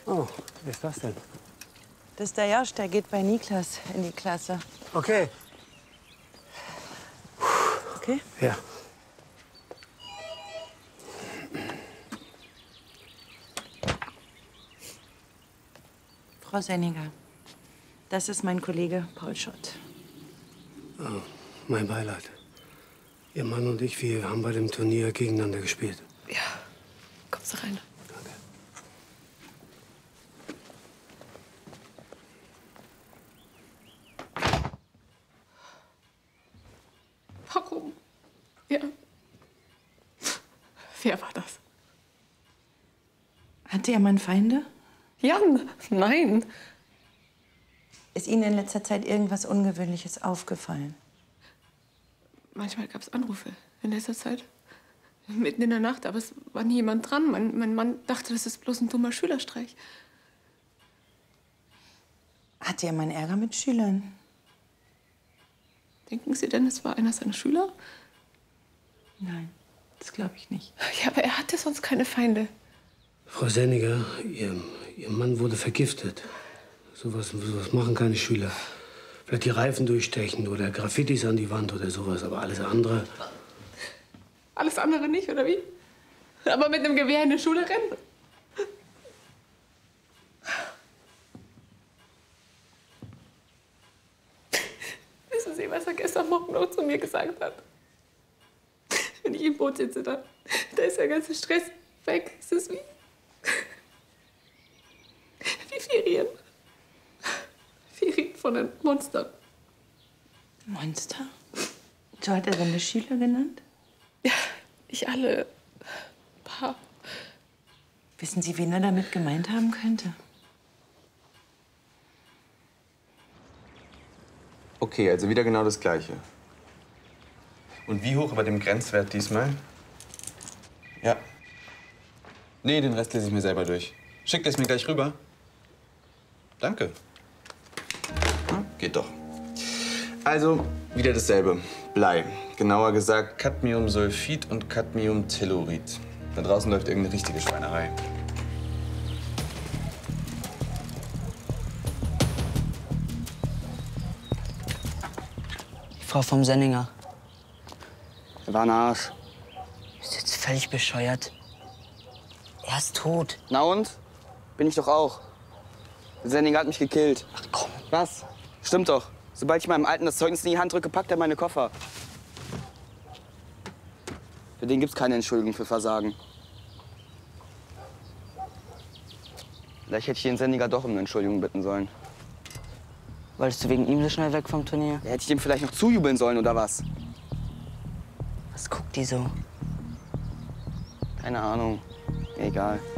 Oh, wer ist das denn? Das ist der Josch, der geht bei Niklas in die Klasse. Okay. Okay? Ja. Frau Senninger, das ist mein Kollege Paul Schott. Oh, mein Beileid. Ihr Mann und ich, wir haben bei dem Turnier gegeneinander gespielt. Ja, kommst du rein? Danke. Warum? Ja. Wer war das? Hatte Ihr Mann Feinde? Jan, nein. Ist Ihnen in letzter Zeit irgendwas Ungewöhnliches aufgefallen? Manchmal gab es Anrufe in letzter Zeit. Mitten in der Nacht, aber es war nie jemand dran. Mein Mann dachte, das ist bloß ein dummer Schülerstreich. Hatte Ihr Mann Ärger mit Schülern? Denken Sie denn, es war einer seiner Schüler? Nein, das glaube ich nicht. Ja, aber er hatte sonst keine Feinde. Frau Senninger, Ihr Mann wurde vergiftet. Sowas machen keine Schüler. Vielleicht die Reifen durchstechen oder Graffitis an die Wand oder sowas, aber alles andere. Alles andere nicht, oder wie? Aber mit einem Gewehr in die Schule rennen? Wissen Sie, was er gestern Morgen noch zu mir gesagt hat? Wenn ich im Boot sitze, da ist der ganze Stress weg. Es ist wie Ferien. Ferien von einem Monster. Monster? So hat er seine Schüler genannt? Ja, nicht alle. Ein paar. Wissen Sie, wen er damit gemeint haben könnte? Okay, also wieder genau das Gleiche. Und wie hoch über dem Grenzwert diesmal? Ja. Nee, den Rest lese ich mir selber durch. Schickt es mir gleich rüber. Danke. Geht doch. Also, wieder dasselbe. Blei. Genauer gesagt Cadmiumsulfid und Cadmiumtellurid. Da draußen läuft irgendeine richtige Schweinerei. Die Frau vom Senninger. Er war ein Arsch. Ist jetzt völlig bescheuert. Er ist tot. Na und? Bin ich doch auch. Der Senninger hat mich gekillt. Ach komm. Was? Stimmt doch. Sobald ich meinem Alten das Zeugnis in die Hand drücke, packt er meine Koffer. Für den gibt's keine Entschuldigung für Versagen. Vielleicht hätte ich den Senninger doch um eine Entschuldigung bitten sollen. Wolltest du wegen ihm so schnell weg vom Turnier? Ja, hätte ich dem vielleicht noch zujubeln sollen, oder was? Was guckt die so? Keine Ahnung. Mir egal.